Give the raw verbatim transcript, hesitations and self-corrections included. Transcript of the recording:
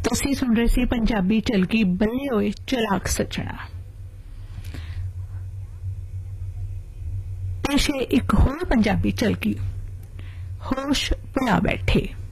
ਤੁਸੀਂ ਸੁਣ ਰਹੇ ਸੀ ਪੰਜਾਬੀ ਝਲਕੀ ਬੱਲੇ ਹੋਏ ਚਲਾਕ ਸੱਜਣਾ। ਪੇਸ਼ ਹੈ ਇੱਕ ਹੋਰ ਪੰਜਾਬੀ ਝਲਕੀ, ਹੋਸ਼ ਭੁਲਾ ਬੈਠੇ।